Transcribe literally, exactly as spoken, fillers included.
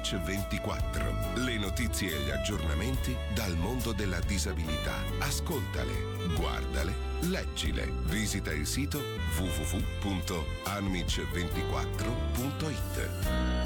Anmic ventiquattro. Le notizie e gli aggiornamenti dal mondo della disabilità. Ascoltale, guardale, leggile. Visita il sito w w w punto anmic ventiquattro punto it.